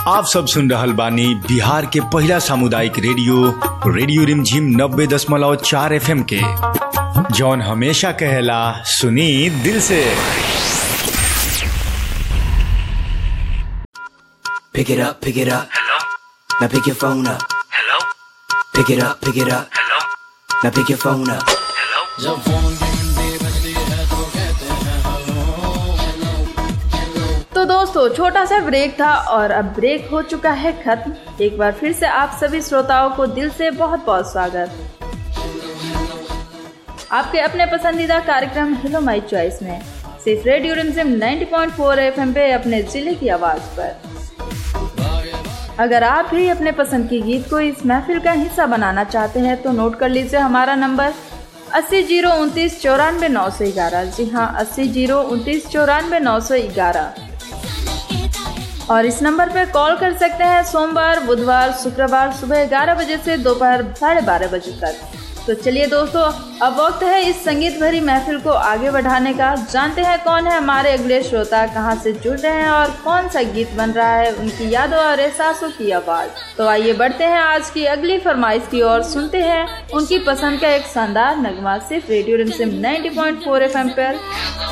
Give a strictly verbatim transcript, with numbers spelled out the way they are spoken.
आप सब सुन रहल बानी बिहार के पहला सामुदायिक रेडियो रेडियो रिमझिम नब्बे दशमलव चार एफ एम के, जौन हमेशा कहेला सुनी दिल से। Pick it up, pick it up. Hello. Now pick your phone up. Hello. Pick it up, pick it up. Hello. Now pick your phone up. Hello. जब फोन की घंटी बजती है तो कहते हैं हेलो हेलो। तो दोस्तों, छोटा सा ब्रेक था और अब ब्रेक हो चुका है खत्म। एक बार फिर से आप सभी श्रोताओं को दिल से बहुत बहुत स्वागत आपके अपने पसंदीदा कार्यक्रम हेलो माय चॉइस में, सिर्फ रेडियो रिमझिम नब्बे पॉइंट चार एफ एम पे अपने जिले की आवाज पर। अगर आप भी अपने पसंद के गीत को इस महफिल का हिस्सा बनाना चाहते हैं तो नोट कर लीजिए हमारा नंबर अस्सी जीरो उनतीस चौरानवे नौ सौ ग्यारह। जी हाँ, अस्सी जीरो उनतीस चौरानवे नौ सौ ग्यारह। और इस नंबर पर कॉल कर सकते हैं सोमवार, बुधवार, शुक्रवार सुबह ग्यारह बजे से दोपहर साढ़े बारह बजे तक। तो चलिए दोस्तों, अब वक्त है इस संगीत भरी महफिल को आगे बढ़ाने का। जानते हैं कौन है हमारे अगले श्रोता, कहां से जुड़ रहे हैं और कौन सा गीत बन रहा है उनकी यादों और एहसासों की आवाज। तो आइए बढ़ते हैं आज की अगली फरमाइश की ओर, सुनते हैं उनकी पसंद का एक शानदार नगमा सिर्फ रेडियो रिमझिम नब्बे पॉइंट चार एफ एम पर।